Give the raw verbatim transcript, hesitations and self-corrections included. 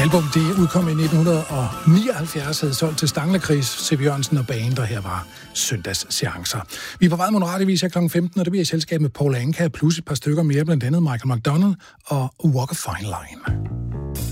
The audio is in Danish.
album, det udkom i nitten nioghalvfjerds, havde solgt til Stangler-Chris, C V. Jørgensen og band, der her var søndagsseancer. Vi er på vej mod radiovis her klokken femten, og det bliver i selskab med Paul Anka, plus et par stykker mere, blandt andet Michael McDonald og Walk a Fine Line.